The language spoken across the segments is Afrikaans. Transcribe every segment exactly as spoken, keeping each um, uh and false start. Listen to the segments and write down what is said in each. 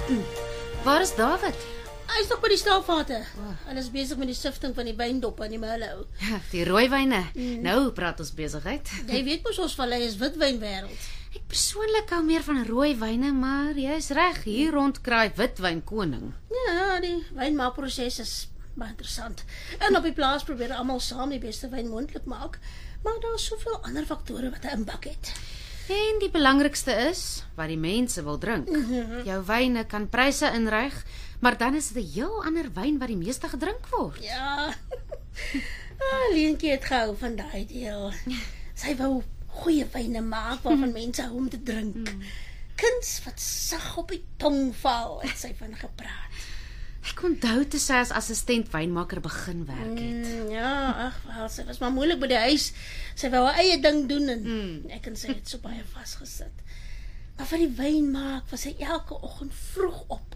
Waar is David? Hy is nog by die staalvate. Hulle is besig met die sifting van die wyndop in die Merlot. Ja, die rooiwyne. Mm. Nou praat ons besigheid. Jy weet mos ons vallei is witwynwêreld. Ek persoonlik hou meer van rooiwyne, maar jy is reg, hier rond kraai witwyn koning. Ja, die wynmaakproses is baie interessant. En op die plaas probeer almal saam die beste wyn moontlik maak, maar daar is soveel ander faktore wat 'n impak het. En die belangrikste is wat die mense wil drink. Mm-hmm. Jou wyne kan pryse inryg, maar dan is dit 'n heel ander wyn wat die meeste gedrink word. Ja. ah, Leentjie het gehou van daai deel. Sy wou goeie wyne maak waarvan mm. mense hou om te drink. Mm. Kuns wat sag op die tong val, het sy van gepraat. Ek onthou toe sy as assistent wynmaker begin werk het. Mm, ja, ag, wel, sy was maar moeilik by die huis. Sy wou haar eie ding doen en mm. ek en sy het so baie vasgesit. Maar vir die wyn maak was sy elke oggend vroeg op.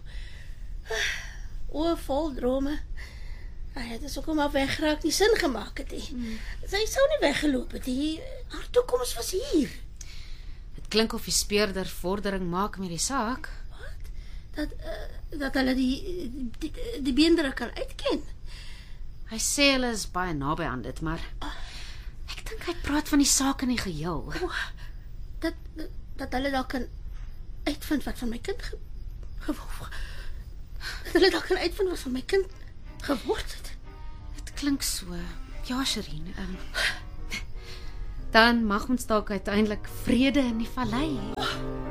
Oë vol drome. Hy het ook maar weggeraak, nie sin gemaak het nie. Mm. Sy sou nie weggeloop het nie. Haar toekoms was hier. Het klink of die speurder vordering maak met die saak. Wat? Dat uh, dat hulle die die, die beendere kan uitken. Hy sê hulle is baie naby aan dit, maar ek dink hy praat van die saak in die geheel. Oh, dat, dat dat hulle dalk kan uitvind wat van my kind ge, geword. Dat hulle dalk kan uitvind wat van my kind geword het. Dit klink so. Ja, Shireen. Um, dan mag ons dalk uiteindelik vrede in die vallei hê.